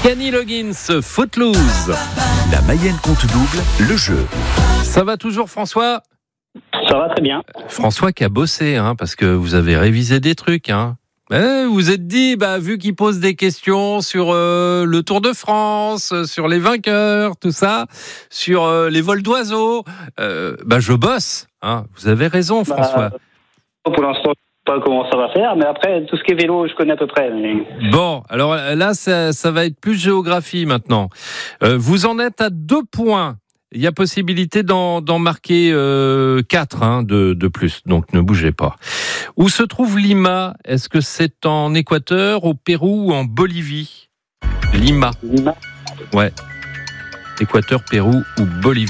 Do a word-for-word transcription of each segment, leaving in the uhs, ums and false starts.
Kenny Loggins, Footloose. La Mayenne compte double, le jeu. Ça va toujours, François ? Ça va très bien. François qui a bossé, hein, parce que vous avez révisé des trucs. Hein. Eh, vous vous êtes dit, bah, vu qu'il pose des questions sur euh, le Tour de France, sur les vainqueurs, tout ça, sur euh, les vols d'oiseaux, euh, bah, je bosse. Hein. Vous avez raison, François. Bah, pour l'instant, je ne sais pas comment ça va faire, mais après, tout ce qui est vélo, je connais à peu près. Mais... Bon, alors là, ça, ça va être plus géographie maintenant. Euh, vous en êtes à deux points. Il y a possibilité d'en, d'en marquer euh, quatre hein, de, de plus, donc ne bougez pas. Où se trouve Lima ? Est-ce que c'est en Équateur, au Pérou ou en Bolivie ? Lima. Lima. Ouais. Équateur, Pérou ou Bolivie ?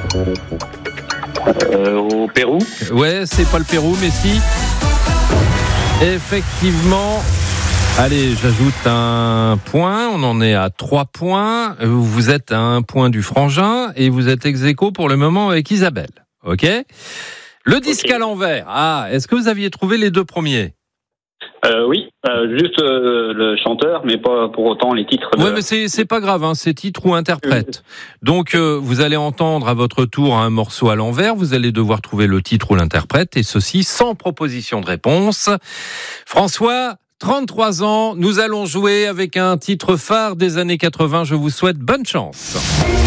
Euh, au Pérou. Ouais, c'est pas le Pérou, mais si. Effectivement. Allez, j'ajoute un point. On en est à trois points. Vous êtes à un point du frangin et vous êtes ex-aequo pour le moment avec Isabelle. OK ? Le disque Okay. à l'envers. Ah, est-ce que vous aviez trouvé les deux premiers ? Euh, oui, euh, juste euh, le chanteur, mais pas pour autant les titres. De... Oui, mais c'est, c'est pas grave, hein, c'est titre ou interprète. Donc, euh, vous allez entendre à votre tour un morceau à l'envers. Vous allez devoir trouver le titre ou l'interprète, et ceci sans proposition de réponse. François, trente-trois ans, nous allons jouer avec un titre phare des années quatre-vingts. Je vous souhaite bonne chance.